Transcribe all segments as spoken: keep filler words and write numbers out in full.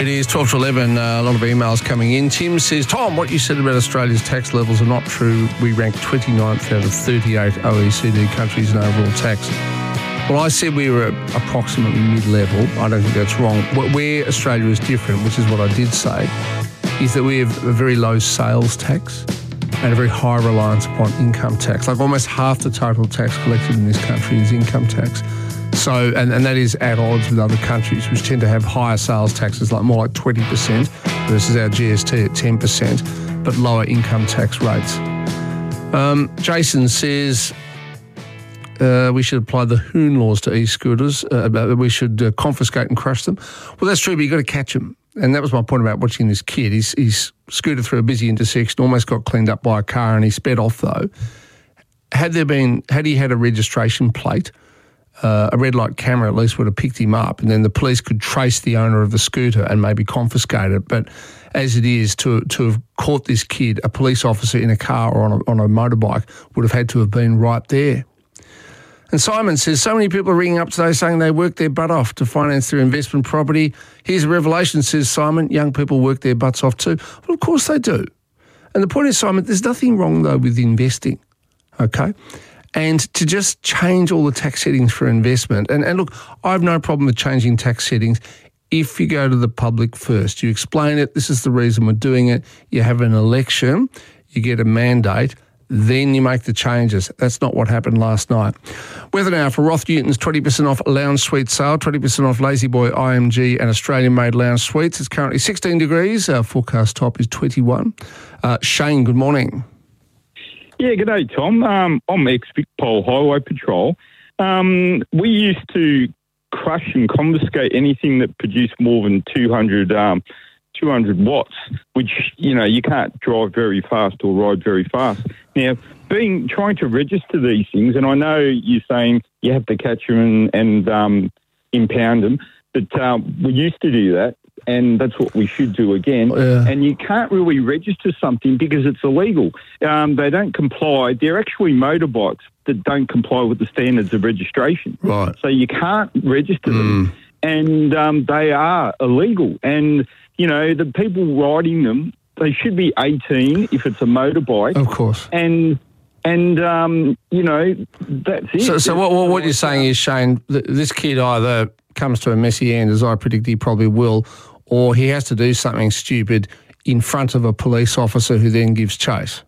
It is twelve to eleven, uh, a lot of emails coming in. Tim says, Tom, what you said about Australia's tax levels are not true. We rank twenty-ninth out of thirty-eight O E C D countries in overall tax. Well, I said we were approximately mid-level. I don't think that's wrong. Where Australia is different, which is what I did say, is that we have a very low sales tax and a very high reliance upon income tax. Like almost half the total tax collected in this country is income tax. So, and, and that is at odds with other countries, which tend to have higher sales taxes, like more like twenty percent versus our G S T at ten percent, but lower income tax rates. Um, Jason says uh, we should apply the Hoon laws to e-scooters. Uh, we should uh, confiscate and crush them. Well, that's true, but you've got to catch them. And that was my point about watching this kid. He's, he's scooted through a busy intersection, almost got cleaned up by a car, and he sped off, though. Had there been, had he had a registration plate, Uh, a red light camera at least would have picked him up, and then the police could trace the owner of the scooter and maybe confiscate it. But as it is, to to have caught this kid, a police officer in a car or on a, on a motorbike would have had to have been right there. And Simon says, so many people are ringing up today saying they work their butt off to finance their investment property. Here's a revelation, says Simon, young people work their butts off too. Well, of course they do. And the point is, Simon, there's nothing wrong, though, with investing, okay? And to just change all the tax settings for investment. And, and look, I have no problem with changing tax settings if you go to the public first. You explain it, this is the reason we're doing it. You have an election, you get a mandate, then you make the changes. That's not what happened last night. Weather now for Roth Newton's twenty percent off lounge suite sale, twenty percent off Lazy Boy I M G and Australian-made lounge suites. It's currently sixteen degrees. Our forecast top is twenty-one. Uh, Shane, good morning. Yeah, g'day, Tom. Um, I'm ex-Pole Highway Patrol. Um, we used to crush and confiscate anything that produced more than two hundred, um, two hundred watts, which, you know, you can't drive very fast or ride very fast. Now, being trying to register these things, and I know you're saying you have to catch them and, and um, impound them, but um, we used to do that. And that's what we should do again. Yeah. And you can't really register something because it's illegal. Um, they don't comply. They're actually motorbikes that don't comply with the standards of registration. Right. So you can't register mm. them. And um, they are illegal. And, you know, the people riding them, they should be eighteen if it's a motorbike. Of course. And... And, um, you know, that's it. So, so what, what, what you're saying is, Shane, th- this kid either comes to a messy end, as I predict he probably will, or he has to do something stupid in front of a police officer who then gives chase.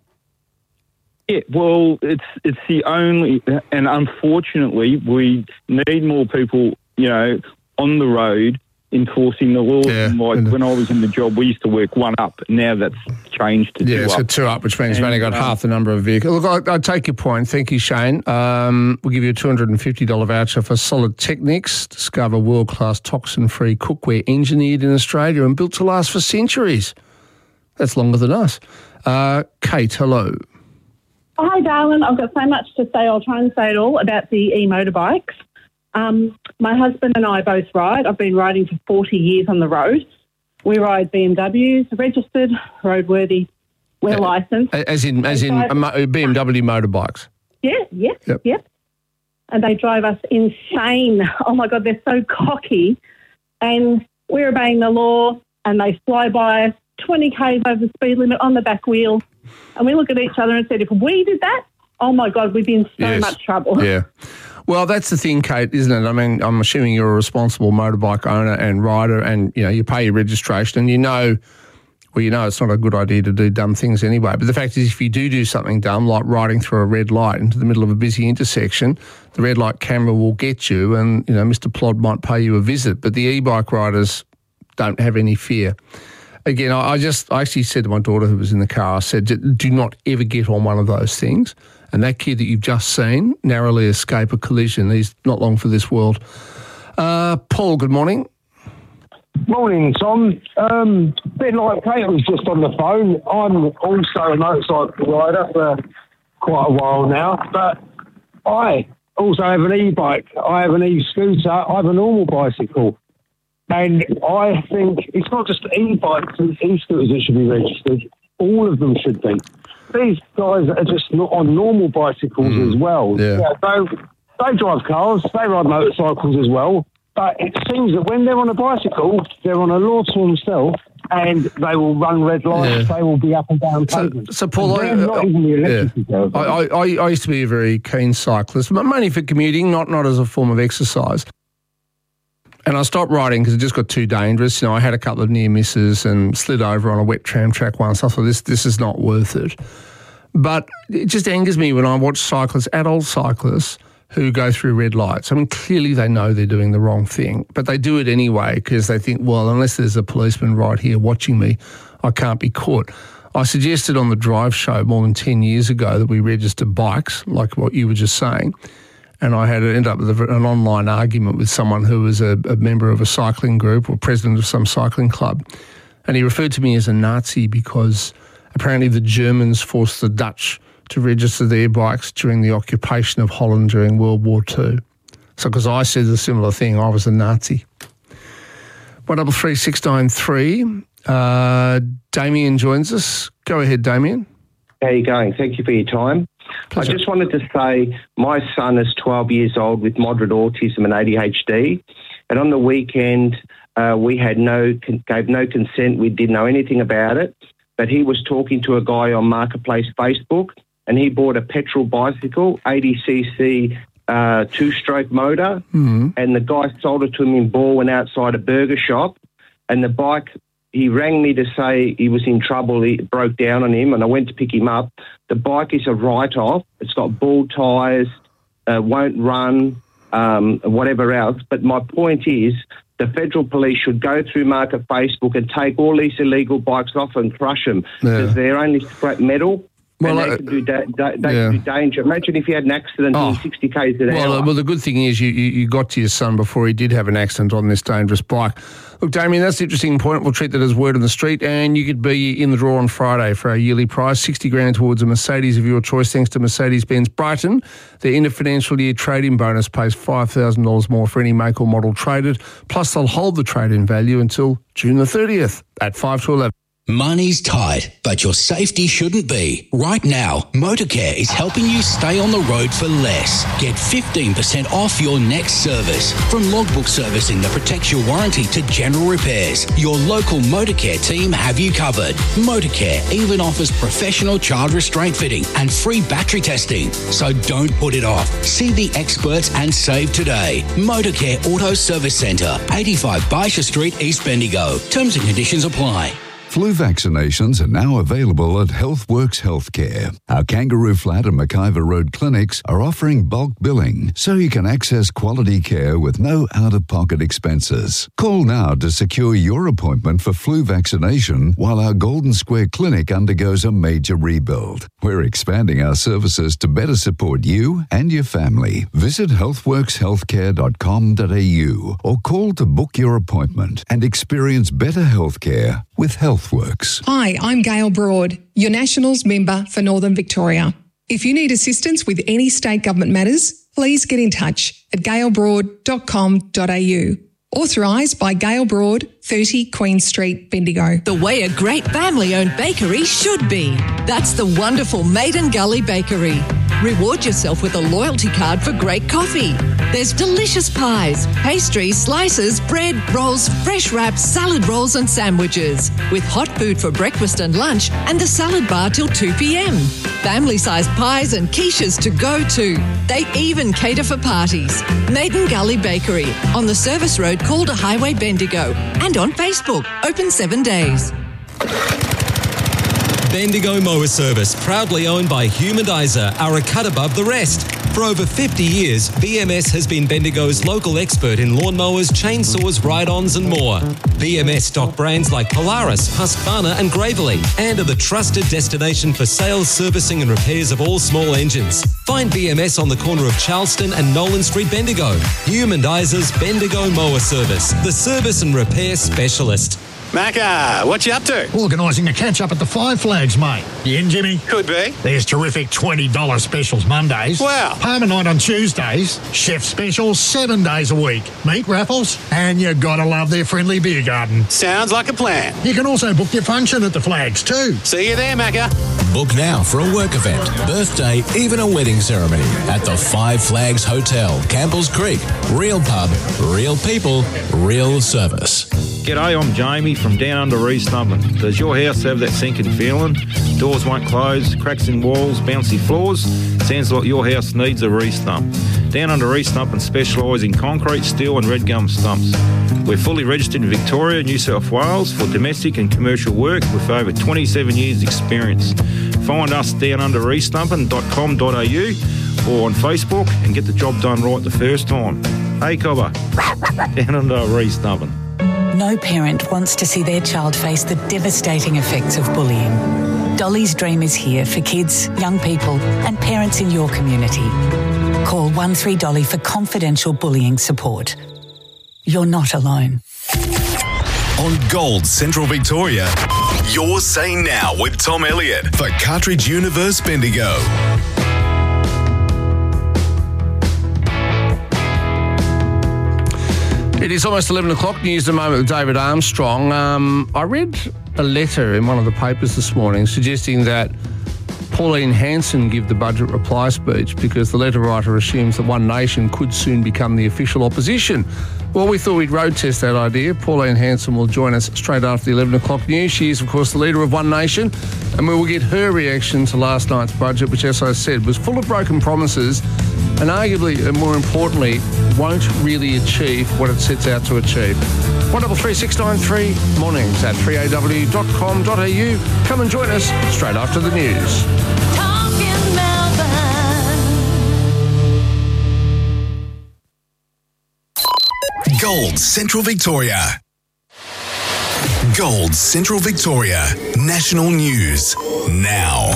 Yeah, well, it's it's the only, and unfortunately, we need more people, you know, on the road enforcing the laws. Yeah. And like when I was in the job, we used to work one up. Now that's changed to two yeah, up. so two up, which means and, you've only got um, half the number of vehicles. Look, I, I take your point. Thank you, Shane. Um, we'll give you a two hundred fifty dollars voucher for Solid Technics. Discover world-class toxin-free cookware engineered in Australia and built to last for centuries. That's longer than us. Uh, Kate, hello. Hi, darling. I've got so much to say. I'll try and say it all about the e-motorbikes. Um, my husband and I both ride. I've been riding for forty years on the road. We ride B M Ws, registered, roadworthy. We're uh, licensed. As in, as in drive, B M W motorbikes? Yeah, yep, yep, yep. And they drive us insane. Oh, my God, they're so cocky. And we're obeying the law, and they fly by us twenty kays over the speed limit on the back wheel. And we look at each other and said, if we did that, oh, my God, we'd be in so yes. much trouble. Yeah. Well, that's the thing, Kate, isn't it? I mean, I'm assuming you're a responsible motorbike owner and rider, and, you know, you pay your registration and you know, well, you know it's not a good idea to do dumb things anyway. But the fact is, if you do do something dumb, like riding through a red light into the middle of a busy intersection, the red light camera will get you and, you know, Mister Plod might pay you a visit. But the e-bike riders don't have any fear. Again, I, I just, I actually said to my daughter who was in the car, I said, do not ever get on one of those things. And that kid that you've just seen narrowly escape a collision. He's not long for this world. Uh, Paul, good morning. Morning, Tom. Um, a bit like Kate was just on the phone. I'm also a motorcycle rider for quite a while now, but I also have an e-bike. I have an e-scooter. I have a normal bicycle. And I think it's not just e-bikes and e-scooters that should be registered. All of them should be. These guys are just not on normal bicycles mm. as well. Yeah. yeah they, they drive cars. They ride motorcycles as well. But it seems that when they're on a bicycle, they're on a law to themselves, and they will run red lights. Yeah. They will be up and down pavements. So, so Paul, I, not even the electricity yeah. I, I, I used to be a very keen cyclist, but mainly for commuting, not not as a form of exercise. And I stopped riding because it just got too dangerous. You know, I had a couple of near misses and slid over on a wet tram track once. I thought this this is not worth it. But it just angers me when I watch cyclists, adult cyclists, who go through red lights. I mean, clearly they know they're doing the wrong thing, but they do it anyway because they think, well, unless there's a policeman right here watching me, I can't be caught. I suggested on the Drive show more than ten years ago that we register bikes, like what you were just saying, and I had to end up with an online argument with someone who was a, a member of a cycling group or president of some cycling club, and he referred to me as a Nazi because apparently the Germans forced the Dutch to register their bikes during the occupation of Holland during World War Two. So because I said a similar thing, I was a Nazi. one double three six nine three. Uh, Damien joins us. Go ahead, Damien. How are you going? Thank you for your time. Pleasure. I just wanted to say my son is twelve years old with moderate autism and A D H D, and on the weekend uh, we had no gave no consent. We didn't know anything about it, but he was talking to a guy on Marketplace Facebook, and he bought a petrol bicycle, eighty c c uh, two-stroke motor, mm-hmm. and the guy sold it to him in Balwyn outside a burger shop, and the bike, he rang me to say he was in trouble, he broke down on him, and I went to pick him up. The bike is a write-off. It's got ball tyres, uh, won't run, um, whatever else. But my point is the federal police should go through Market Facebook and take all these illegal bikes off and crush them because Yeah. they're only scrap metal. Well, and they uh, could do, da- da- they yeah. could do danger. Imagine if you had an accident Oh. doing sixty k's an Well, hour. uh, well, the good thing is you, you, you got to your son before he did have an accident on this dangerous bike. Look, Damien, that's an interesting point. We'll treat that as word on the street, and you could be in the draw on Friday for our yearly prize, sixty grand towards a Mercedes of your choice, thanks to Mercedes-Benz Brighton. Their end of financial year trade-in bonus pays five thousand dollars more for any make or model traded, plus they'll hold the trade-in value until June the thirtieth at five to eleven. Money's tight, but your safety shouldn't be. Right now, Motorcare is helping you stay on the road for less. Get fifteen percent off your next service. From logbook servicing that protects your warranty to general repairs, your local Motorcare team have you covered. Motorcare even offers professional child restraint fitting and free battery testing. So don't put it off. See the experts and save today. Motorcare Auto Service Centre, eighty-five Baisha Street, East Bendigo. Terms and conditions apply. Flu vaccinations are now available at HealthWorks Healthcare. Our Kangaroo Flat and McIver Road clinics are offering bulk billing so you can access quality care with no out-of-pocket expenses. Call now to secure your appointment for flu vaccination while our Golden Square clinic undergoes a major rebuild. We're expanding our services to better support you and your family. Visit healthworks healthcare dot com dot a u or call to book your appointment and experience better healthcare with HealthWorks. Hi, I'm Gail Broad, your Nationals member for Northern Victoria. If you need assistance with any state government matters, please get in touch at gail broad dot com dot a u. Authorised by Gail Broad, thirty Queen Street, Bendigo. The way a great family-owned bakery should be. That's the wonderful Maiden Gully Bakery. Reward yourself with a loyalty card for great coffee. There's delicious pies, pastries, slices, bread, rolls, fresh wraps, salad rolls and sandwiches. With hot food for breakfast and lunch and the salad bar till two p.m. Family-sized pies and quiches to go to. They even cater for parties. Maiden Gully Bakery on the Service Road, Calder Highway, Bendigo. And on Facebook, open seven days. Bendigo Mower Service, proudly owned by Humanizer, are a cut above the rest. For over fifty years, B M S has been Bendigo's local expert in lawnmowers, chainsaws, ride-ons and more. B M S stock brands like Polaris, Husqvarna and Gravely, and are the trusted destination for sales, servicing and repairs of all small engines. Find B M S on the corner of Charleston and Nolan Street, Bendigo. Humandizer's Bendigo Mower Service, the service and repair specialist. Macca, what you up to? Organising a catch-up at the Five Flags, mate. You in, Jimmy? Could be. There's terrific twenty dollars specials Mondays. Wow. Parma night on Tuesdays. Chef specials seven days a week. Meat raffles. And you gotta love their friendly beer garden. Sounds like a plan. You can also book your function at the Flags too. See you there, Macca. Book now for a work event, birthday, even a wedding ceremony at the Five Flags Hotel, Campbell's Creek. Real pub, real people, real service. G'day, I'm Jamie from down under Restumpin. Does your house have that sinking feeling? Doors won't close, cracks in walls, bouncy floors? Sounds like your house needs a re-stump. Down under Restumpin specialise in concrete, steel and red gum stumps. We're fully registered in Victoria, New South Wales for domestic and commercial work with over twenty-seven years experience. Find us down under restumpin dot com dot a u or on Facebook and get the job done right the first time. Hey, Cobber, down under Restumpin. No parent wants to see their child face the devastating effects of bullying. Dolly's Dream is here for kids, young people and parents in your community. Call one three Dolly for confidential bullying support. You're not alone. On Gold Central Victoria, you're saying now with Tom Elliott for Cartridge Universe Bendigo. It is almost eleven o'clock. News at the moment with David Armstrong. Um, I read a letter in one of the papers this morning suggesting that Pauline Hanson give the budget reply speech because the letter writer assumes that One Nation could soon become the official opposition. Well, we thought we'd road test that idea. Pauline Hanson will join us straight after the eleven o'clock news. She is, of course, the leader of One Nation, and we will get her reaction to last night's budget, which, as I said, was full of broken promises and arguably, and more importantly, won't really achieve what it sets out to achieve. one double three six nine three mornings at three a w dot com dot a u. Come and join us straight after the news. Gold Central Victoria. Gold Central Victoria. National News. Now.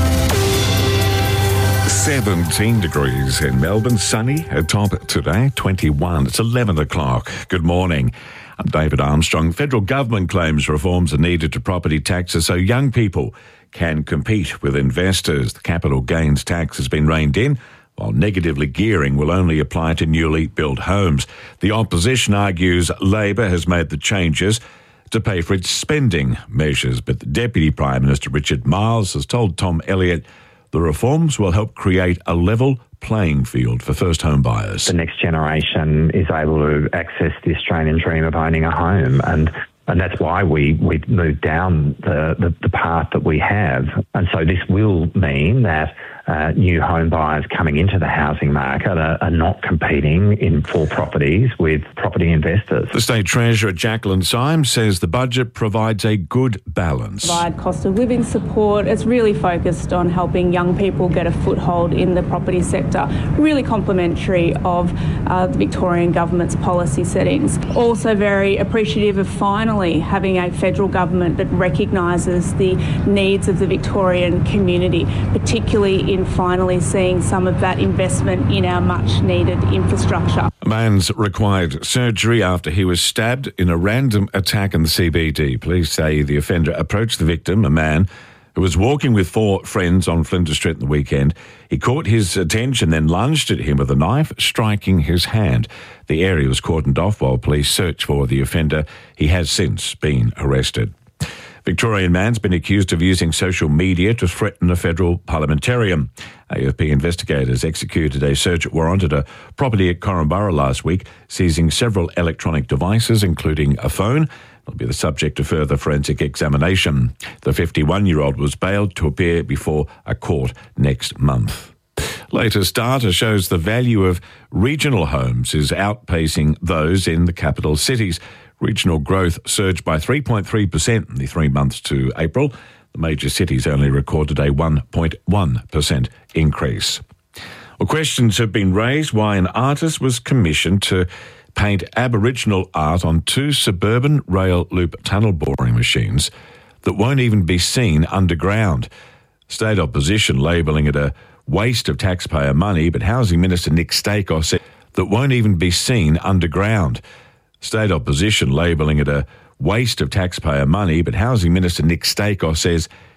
seventeen degrees in Melbourne, sunny at top today, twenty-one. It's eleven o'clock. Good morning. I'm David Armstrong. Federal government claims reforms are needed to property taxes so young people can compete with investors. The capital gains tax has been reined in, while negatively gearing will only apply to newly built homes. The opposition argues Labor has made the changes to pay for its spending measures, but the Deputy Prime Minister Richard Marles has told Tom Elliott the reforms will help create a level playing field for first home buyers. The next generation is able to access the Australian dream of owning a home, and and that's why we, we've moved down the, the, the path that we have. And so this will mean that uh, new home buyers coming into the housing market are, are not competing in for properties with property investors. The State Treasurer Jacqueline Symes says the budget provides a good balance. Provide cost of living support. It's really focused on helping young people get a foothold in the property sector, really complementary of uh, the Victorian government's policy settings. Also very appreciative of finally having a federal government that recognises the needs of the Victorian community, particularly in finally seeing some of that investment in our much-needed infrastructure. A man's required surgery after he was stabbed in a random attack in the C B D. Police say the offender approached the victim, a man who was walking with four friends on Flinders Street in the weekend. He caught his attention, then lunged at him with a knife, striking his hand. The area was cordoned off while police search for the offender. He has since been arrested. Victorian man's been accused of using social media to threaten a federal parliamentarian. A F P investigators executed a search warrant at a property at Corumburra last week, seizing several electronic devices, including a phone. It'll be the subject of further forensic examination. The fifty-one-year-old was bailed to appear before a court next month. Latest data shows the value of regional homes is outpacing those in the capital cities. Regional growth surged by three point three percent in the three months to April. The major cities only recorded a one point one percent increase. Well, questions have been raised why an artist was commissioned to paint Aboriginal art on two suburban rail loop tunnel boring machines that won't even be seen underground. State opposition labelling it a waste of taxpayer money, but Housing Minister Nick Stakos said that won't even be seen underground. State opposition labelling it a waste of taxpayer money, but Housing Minister Nick Stakos says